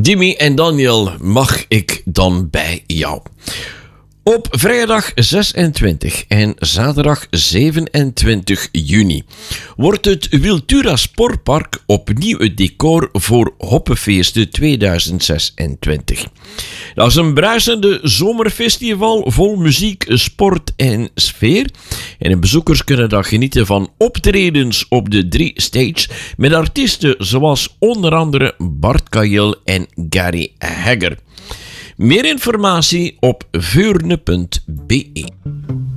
Jimmy en Daniel, mag ik dan bij jou? Op vrijdag 26 en zaterdag 27 juni wordt het Wiltura Sportpark opnieuw het decor voor Hoppenfeesten 2026. Dat is een bruisende zomerfestival vol muziek, sport en sfeer. En de bezoekers kunnen dan genieten van optredens op de 3 stage met artiesten zoals onder andere Bart Kael en Gary Hegger. Meer informatie op veurne.be.